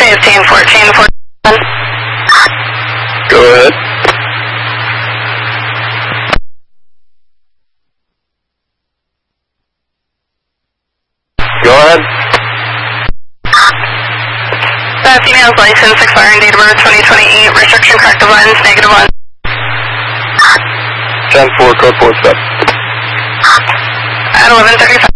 1514. Go ahead. Go ahead. Female's license expiring date of birth 2028. Restriction corrective lens -1. 10-4, code 47. At 11:35.